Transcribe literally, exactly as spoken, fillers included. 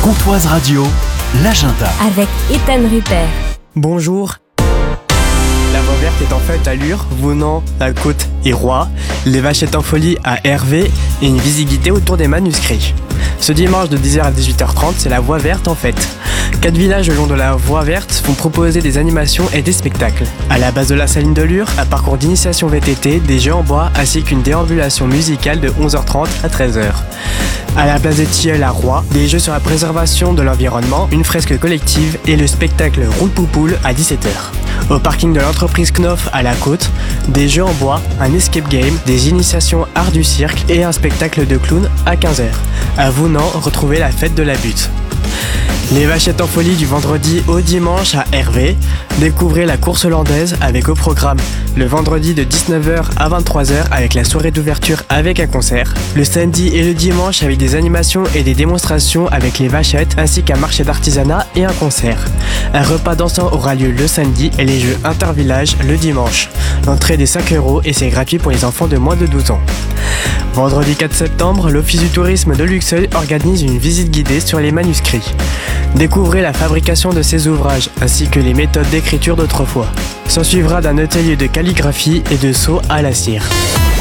Comtoise Radio, l'agenda. Avec Ethan Rupert. Bonjour. La voie verte est en fait à Lure, Vounan, la Côte et Roy, les Vachettes en folie à Hervé et une visite guidée autour des manuscrits. Ce dimanche de dix heures à dix-huit heures trente, c'est la voie verte en fête. Quatre villages le long de la voie verte vont proposer des animations et des spectacles. À la base de la saline de Lure, un parcours d'initiation V T T, des jeux en bois ainsi qu'une déambulation musicale de onze heures trente à treize heures. À la place des Tilleuls à Roy, des jeux sur la préservation de l'environnement, une fresque collective et le spectacle Roule Poupoule à dix-sept heures. Au parking de l'entreprise Knof à la Côte, des jeux en bois, un escape game, des initiations art du cirque et un spectacle de clown à quinze heures. À Vounan, retrouvez la fête de la butte. Les Vachettes en folie du vendredi au dimanche à Hervé. Découvrez la course hollandaise avec au programme le vendredi de dix-neuf heures à vingt-trois heures avec la soirée d'ouverture avec un concert. Le samedi et le dimanche avec des animations et des démonstrations avec les vachettes ainsi qu'un marché d'artisanat et un concert. Un repas dansant aura lieu le samedi et les jeux intervillages le dimanche. L'entrée est cinq euros et c'est gratuit pour les enfants de moins de douze ans. Vendredi quatre septembre, l'Office du tourisme de Luxeuil organise une visite guidée sur les manuscrits. Découvrez la fabrication de ces ouvrages ainsi que les méthodes d'écriture d'autrefois. S'en suivra d'un atelier de calligraphie et de saut à la cire.